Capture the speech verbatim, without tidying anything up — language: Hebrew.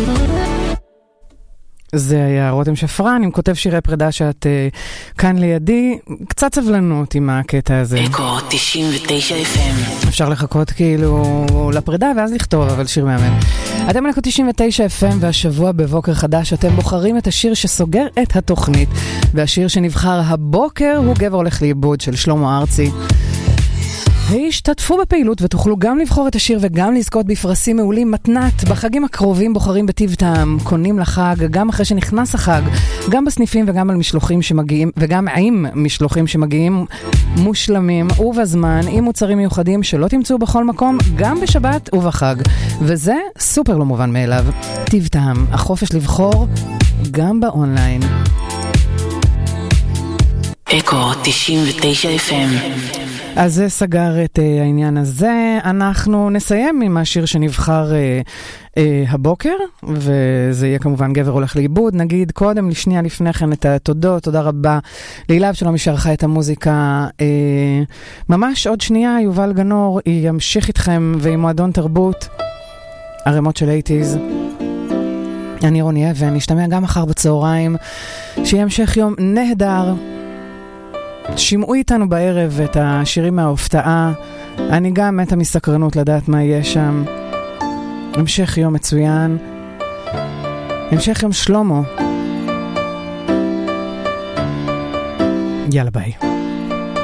זה היה רותם שפרן, עם כותב שירי פרידה שאת uh, כאן לידי. קצת סבלנות עם הקטע הזה. אקו תשעים ותשע אף אם. אפשר לחכות כאילו לפרידה ואז לכתוב, אבל שיר מאמן. אתם על אקו תשעים ותשע אף אם, והשבוע בבוקר חדש אתם בוחרים את השיר שסוגר את התוכנית. והשיר שנבחר הבוקר הוא גבר הולך לאיבוד של שלמה ארצי. השתתפו בפעילות ותוכלו גם לבחור את השיר וגם לזכות בפרסים מעולים. מתנת, בחגים הקרובים בוחרים בטיב טעם, קונים לחג, גם אחרי שנכנס החג, גם בסניפים וגם על משלוחים שמגיעים, וגם עם משלוחים שמגיעים מושלמים ובזמן, עם מוצרים מיוחדים שלא תמצאו בכל מקום, גם בשבת ובחג. וזה סופר לא מובן מאליו. טיב טעם, החופש לבחור גם באונליין. אקו תשעים ותשע אף אם. אז זה סגר את uh, העניין הזה. אנחנו נסיים עם השיר שנבחר uh, uh, הבוקר, וזה יהיה כמובן גבר הולך לאיבוד. נגיד קודם, לשנייה לפני כן, את התודות. תודה רבה לילב שלא משערכה את המוזיקה. Uh, ממש עוד שנייה, יובל גנור ימשיך איתכם ועם מועדון תרבות, הרמות של אייטיז. אני רוני אבן, נשתמע גם מחר בצהריים. שימשך יום נהדר. שמעו איתנו בערב את השירים מההופתעה. אני גם מתה מסקרנות לדעת מה יהיה שם. המשך יום מצוין. המשך יום שלמה. יאללה ביי.